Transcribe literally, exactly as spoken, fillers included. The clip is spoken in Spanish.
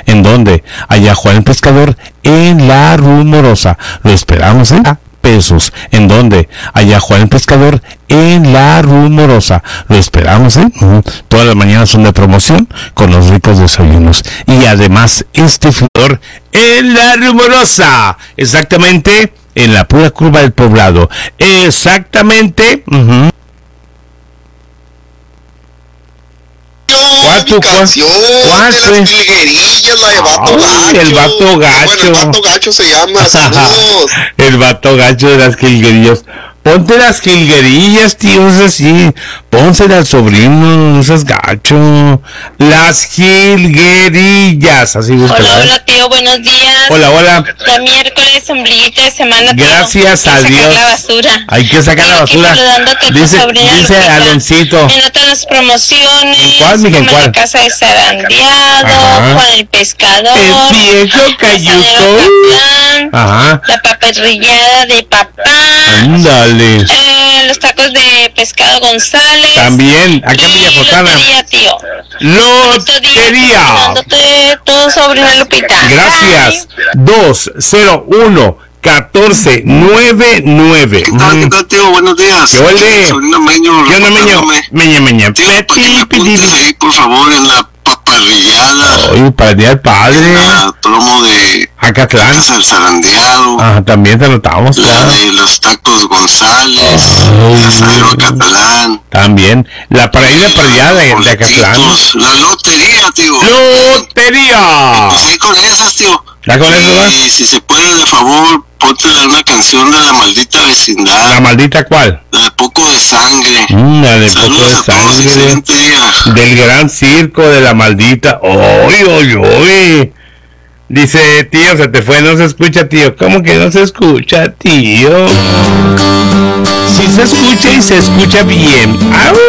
¿En dónde? Allá Juan el Pescador, en La Rumorosa. Lo esperamos, ¿eh? Pesos. ¿En dónde? Allá Juan el Pescador, en La Rumorosa. Lo esperamos, ¿eh? Uh-huh. Todas las mañanas son de promoción con los ricos desayunos. Y además, este fundador en La Rumorosa. Exactamente en la pura curva del Poblado. Exactamente. Uh-huh. ¿Cuál tu canción? ¿Cuál de las jilguerillas, la de Vato Gacho? El Vato Gacho. Bueno, el Vato Gacho se llama, saludos. El Vato Gacho de las jilguerillas. Ponte las jilguerillas, tío, es así. Pónsela al sobrino, no seas gacho. Las jilguerillas, así busca. Hola, hola, tío, buenos días. Hola, hola. Ya miércoles, sombrillita de semana. Gracias tío. a Hay que Dios. sacar la basura. Hay que sacar la basura. Dice, dice Aloncito. En otras promociones. ¿Cuál, mija? Como ¿Cuál? la casa de zarandeado, Ajá. Juan el Pescador. El viejo cayuco. Ajá. La paparrillada de papá. Ándale. Eh, los tacos de pescado González. También, aquí en Villa Fotana. Lotería, tío. Lotería. Dándote todo sobre una Lupita. Gracias. dos cero uno catorce noventa y nueve. ¿Qué tal, qué tal, tío? Buenos días. ¿Qué ole? Sobrino Meño, ¿Qué onda, Meño? Meña, Meña. Tío, para que me apuntes ahí, por favor, en la paparrillada. Oye, para el Día del Padre. La promo de Acatlán. Casa del Zarandeado. Ajá, también te anotamos. La Claro. de los tacos González. Oh, Asadero Acatlán. También. La para ir de parrillada de, de Acatlán. La lotería, tío. ¡Lotería! Pues ahí con esas, tío. ¿Ya con eso vas? Y si se puede, de favor, ponte una canción de La Maldita Vecindad. ¿La maldita cuál? La de Poco de Sangre. Mm, la de Poco de Saludos a todos, Sangre. excelente día. Del gran circo de La Maldita. ¡Oy, oy, oy! Dice, tío, se te fue, no se escucha, tío. ¿Cómo que no se escucha, tío? Sí se escucha y se escucha bien. ¡Au!